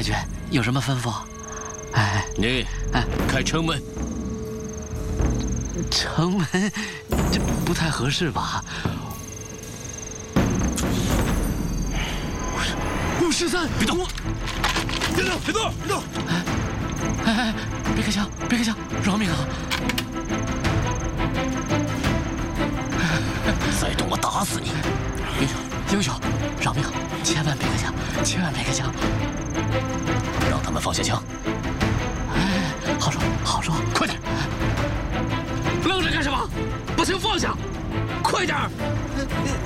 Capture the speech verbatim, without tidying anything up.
君有什么吩咐？哎， 你哎，开城门。 城门，这不太合适吧？五十三， 别动！别动！别动！别动！ 哎哎，别开枪！别开枪！饶命啊！ 再动我打死你！ 英雄，英雄，饶命！千万别开枪！千万别开枪！ 让他们放下枪。 哎，好说好说， 快点！愣着干什么？把枪放下！快点！